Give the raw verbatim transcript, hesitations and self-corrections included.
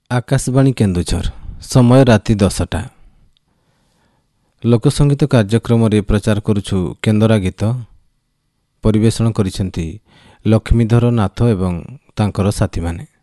ଆକାଶବାଣୀ କେନ୍ଦୁଝର ସମୟ ରାତି ଦଶଟା। ଲୋକସଙ୍ଗୀତ କାର୍ଯ୍ୟକ୍ରମରେ ପ୍ରଚାର କରୁଛୁ କେନ୍ଦରା ଗୀତ। ପରିବେଷଣ କରିଛନ୍ତି ଲକ୍ଷ୍ମୀଧର ନାଥ ଏବଂ ତାଙ୍କର ସାଥୀମାନେ।